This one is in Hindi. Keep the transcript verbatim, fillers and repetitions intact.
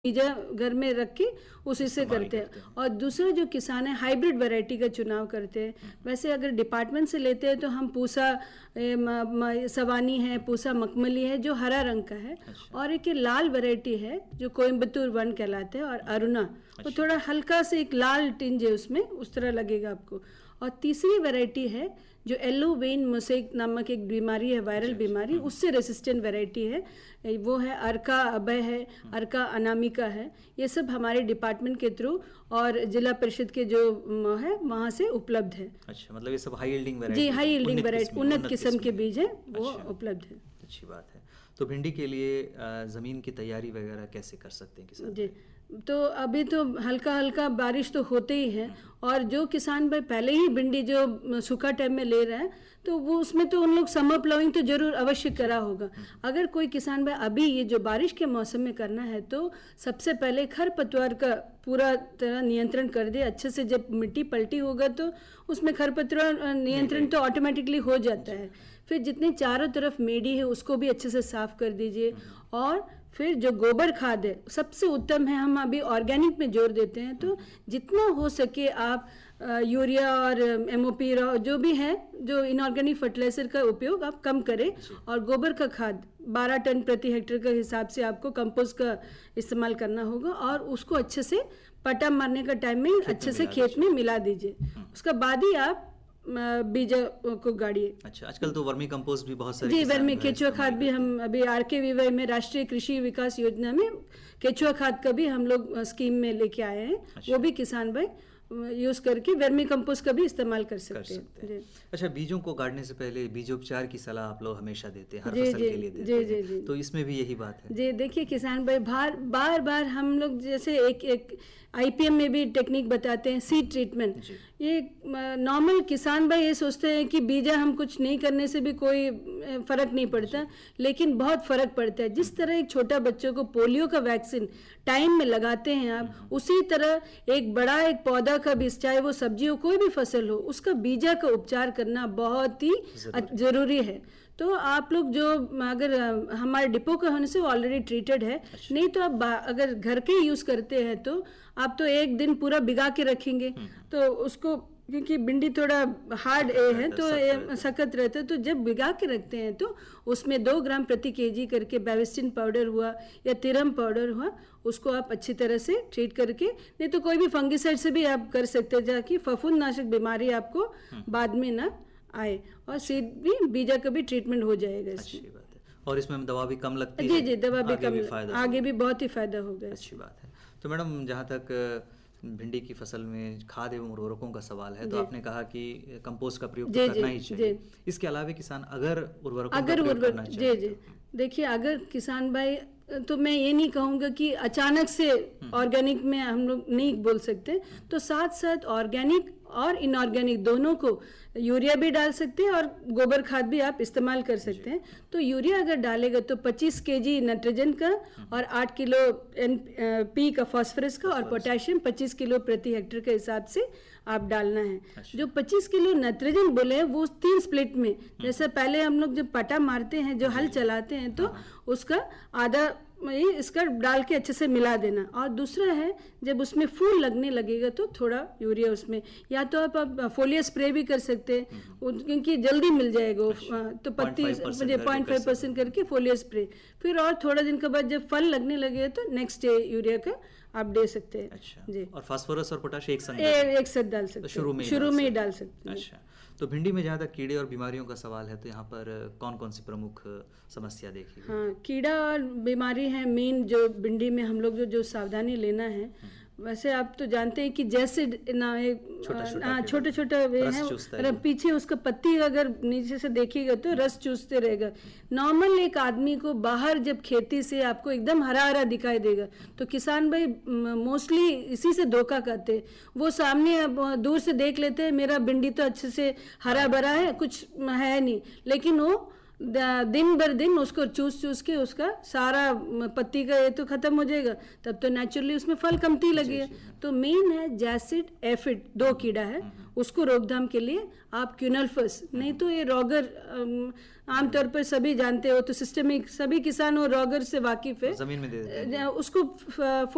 बीजा घर में रख के उसी से करते हैं। और दूसरा जो किसान है हाइब्रिड वैरायटी का चुनाव करते हैं। वैसे अगर डिपार्टमेंट से लेते हैं तो हम पूसा ए, म, म, सवानी है, पूसा मखमली है जो हरा रंग का है। अच्छा। और एक लाल वैरायटी है जो कोयम्बतूर वन कहलाते हैं, और अरुणा वो अच्छा। थोड़ा हल्का से एक लाल टिंज है उसमें, उस तरह लगेगा आपको। और तीसरी वैरायटी है जो येलो वेन मोसेक नामक एक बीमारी है, वायरल बीमारी, उससे रेसिस्टेंट वैरायटी है, वो है अर्का अभय है, अर्का अनामिका है। ये सब हमारे डिपार्टमेंट के थ्रू और जिला परिषद के जो है वहाँ से उपलब्ध है। अच्छा, मतलब ये सब हाई यील्डिंग वैरायटी, जी हाई यील्डिंग वैरायटी, उन्नत किस्म के बीज है वो अच्छा। उपलब्ध है। अच्छी बात है। तो भिंडी के लिए ज़मीन की तैयारी वगैरह कैसे कर सकते हैं किसान? जी, तो अभी तो हल्का हल्का बारिश तो होते ही है, और जो किसान भाई पहले ही भिंडी जो सूखा टाइम में ले रहे हैं तो वो उसमें तो उन लोग समर प्लाउइंग तो जरूर अवश्य करा होगा। अगर कोई किसान भाई अभी ये जो बारिश के मौसम में करना है तो सबसे पहले खरपतवार का पूरा तरह नियंत्रण कर दे अच्छे से। जब मिट्टी पलटी होगा तो उसमें खरपतवार नियंत्रण तो ऑटोमेटिकली हो जाता है। फिर जितने चारों तरफ मेडी है उसको भी अच्छे से साफ कर दीजिए। और फिर जो गोबर खाद है सबसे उत्तम है, हम अभी ऑर्गेनिक में जोर देते हैं, तो जितना हो सके आप यूरिया और एमओपी जो भी है जो इनऑर्गेनिक फर्टिलाइजर का उपयोग आप कम करें, और गोबर का खाद बारह टन प्रति हेक्टेयर के हिसाब से आपको कंपोस्ट का इस्तेमाल करना होगा, और उसको अच्छे से पटा मारने का टाइम में अच्छे से खेत में मिला दीजिए। उसका बाद ही आप बीज को गाड़िए। अच्छा, आजकल तो वर्मी कंपोस्ट भी बहुत सारे जी, वर्मी केचुआ खाद भी हम अभी आर के वी वाई में राष्ट्रीय कृषि विकास योजना में केचुआ खाद का भी हम लोग स्कीम में लेके आए हैं। अच्छा। वो भी किसान भाई यूज करके वर्मी कंपोस्ट का भी इस्तेमाल कर सकते, कर सकते हैं। अच्छा, बीजों को गाड़ने से पहले बीजोपचार की सलाह आप लोग हमेशा देते हैं, हर फसल के लिए देते जी, हैं। जी, जी, तो इसमें भी यही बात है। जी, देखिए किसान भाई बार बार बार हम लोग जैसे एक एक आईपीएम में भी टेक्निक बताते हैं सीड ट्रीटमेंट। ये नॉर्मल किसान भाई ये सोचते हैं कि बीजा हम कुछ नहीं करने से भी कोई फर्क नहीं पड़ता, लेकिन बहुत फर्क पड़ता है। जिस तरह एक छोटा बच्चों को पोलियो का वैक्सीन टाइम में लगाते हैं आप, उसी तरह एक बड़ा एक पौधा का भी, चाहे वो सब्जी हो कोई भी फसल हो, उसका बीजा का उपचार करना बहुत ही जरूरी है। तो आप लोग जो अगर हमारे डिपो का होने से वो ऑलरेडी ट्रीटेड है। अच्छा। नहीं तो आप अगर घर के यूज करते हैं तो आप तो एक दिन पूरा भिगा के रखेंगे तो उसको, क्योंकि भिंडी थोड़ा हार्ड ए है तो सख्त रहता है, तो जब भिगा के रखते हैं तो उसमें दो ग्राम प्रति केजी करके बैविस्टिन पाउडर हुआ या तिरम पाउडर हुआ, उसको आप अच्छी तरह से ट्रीट करके, नहीं तो कोई भी फंगिसाइड से भी आप कर सकते हैं ताकि फफूंदनाशक बीमारी आपको बाद में ना आए, और सीड भी बीजा का भी ट्रीटमेंट हो जाएगा इसमें। अच्छी बात है। और इसमें दवा भी कम लगती जी, है? जी जी, दवा भी कम, भी आगे भी बहुत ही फायदा होगा। अच्छी बात है। तो मैडम, जहाँ तक भिंडी की फसल में खाद एवं उर्वरकों का सवाल है, तो आपने कहा कि कंपोस्ट का प्रयोग तो करना ही चाहिए। इसके अलावा किसान अगर उर्वरकों अगर का प्रयोग करना चाहिए, जी जी, देखिए अगर किसान भाई, तो मैं ये नहीं कहूँगा कि अचानक से ऑर्गेनिक में हम लोग नहीं बोल सकते, तो साथ साथ ऑर्गेनिक और इनऑर्गेनिक दोनों को यूरिया भी डाल सकते हैं और गोबर खाद भी आप इस्तेमाल कर सकते हैं। तो यूरिया अगर डालेगा तो पच्चीस केजी नाइट्रोजन का और आठ किलो एन पी का फास्फोरस का और पोटेशियम पच्चीस किलो प्रति हेक्टेयर के हिसाब से आप डालना है। अच्छा। जो पच्चीस किलो नाइट्रोजन बोले हैं वो तीन स्प्लिट में, जैसे पहले हम लोग जब पटा मारते हैं, जो हल चलाते हैं, तो उसका आधा इसका डाल के अच्छे से मिला देना। और दूसरा है जब उसमें फूल लगने लगेगा तो थोड़ा यूरिया उसमें, या तो आप, आप फोलिया स्प्रे भी कर सकते हैं क्योंकि जल्दी मिल जाएगा। अच्छा। तो पत्ती पॉइंट फाइव परसेंट करके फोलिया स्प्रे, फिर और थोड़ा दिन के बाद जब फल लगने लगे तो नेक्स्ट डे यूरिया का आप दे सकते हैं। अच्छा। जी। और फास्फोरस और पोटाश एक साथ एक साथ डाल सकते हैं, शुरू में शुरू में ही डाल सकते हैं। अच्छा। तो भिंडी में जहाँ तक कीड़े और बीमारियों का सवाल है, तो यहाँ पर कौन कौन सी प्रमुख समस्या देखी? हाँ, कीड़ा और बीमारी है मेन जो भिंडी में हम लोग जो जो सावधानी लेना है। वैसे आप तो जानते हैं कि जैसे ना छोटे छोटे वे हैं, पीछे उसका पत्ती अगर नीचे से देखिएगा तो रस चूसते रहेगा। नॉर्मल एक आदमी को बाहर जब खेती से आपको एकदम हरा हरा दिखाई देगा तो किसान भाई मोस्टली इसी से धोखा करते हैं। वो सामने दूर से देख लेते हैं मेरा भिंडी तो अच्छे से हरा भरा है, कुछ है नहीं, लेकिन वो दिन भर दिन उसको चूस चूस के उसका सारा पत्ती का ये तो खत्म हो जाएगा, तब तो नेचुरली उसमें फल कमती लगी है। तो मेन है जैसिड एफिड, दो कीड़ा है, उसको रोकथाम के लिए आप क्यूनल्फस, नहीं तो ये रॉगर आमतौर पर सभी जानते हो, तो सिस्टमिक सभी किसान और रॉगर से वाकिफ है, जमीन में दे देते हैं। उसको